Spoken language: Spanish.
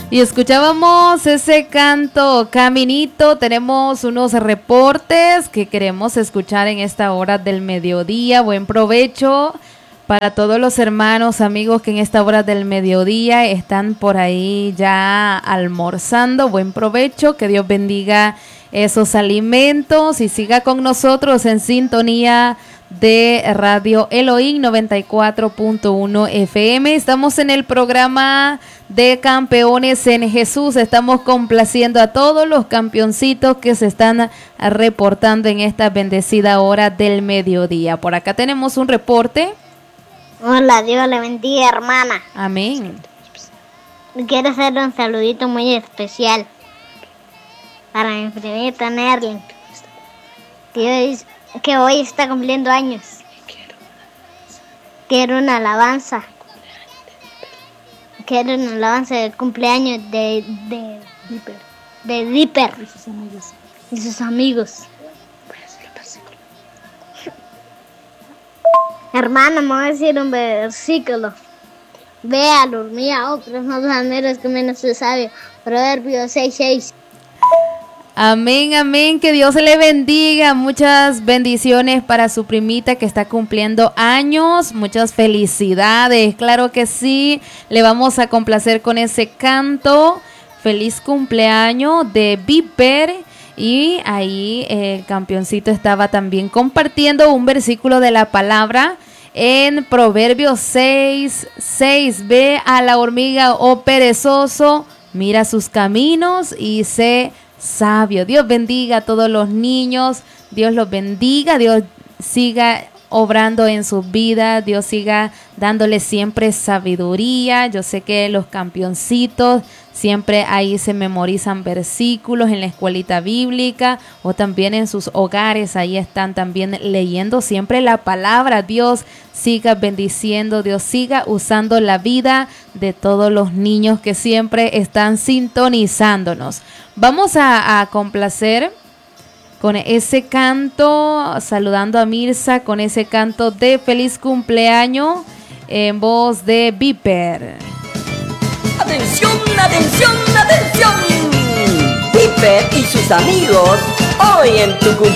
Y escuchábamos ese canto Caminito. Tenemos unos reportes que queremos escuchar en esta hora del mediodía. Buen provecho para todos los hermanos, amigos que en esta hora del mediodía están por ahí ya almorzando. Buen provecho, que Dios bendiga esos alimentos y siga con nosotros en sintonía de Radio Elohim 94.1 FM. Estamos en el programa de Campeones en Jesús. Estamos complaciendo a todos los campeoncitos que se están reportando en esta bendecida hora del mediodía. Por acá tenemos un reporte. Hola, Dios le bendiga, hermana. Amén. Quiero hacer un saludito muy especial para mi primita Nerlin, que hoy está cumpliendo años. Quiero una alabanza. Quiero una alabanza del cumpleaños de Dipper y sus amigos. Hermana, me voy a decir un versículo. Véalo, mía, otros no maneras que menos se sabe. Proverbios 6:6. Amén, amén, que Dios le bendiga, muchas bendiciones para su primita que está cumpliendo años, muchas felicidades, claro que sí, le vamos a complacer con ese canto, feliz cumpleaños de Viper, y ahí el campeoncito estaba también compartiendo un versículo de la palabra en Proverbios 6:6, ve a la hormiga, oh perezoso, mira sus caminos y sé sabio. Dios bendiga a todos los niños, Dios los bendiga, Dios siga obrando en sus vidas, Dios siga dándoles siempre sabiduría. Yo sé que los campeoncitos siempre ahí se memorizan versículos en la escuelita bíblica o también en sus hogares, ahí están también leyendo siempre la palabra. Dios siga bendiciendo, Dios siga usando la vida de todos los niños que siempre están sintonizándonos. Vamos a complacer con ese canto, saludando a Mirza con ese canto de feliz cumpleaños en voz de Viper. ¡Atención, atención, atención! Viper y sus amigos, hoy en tu cumpleaños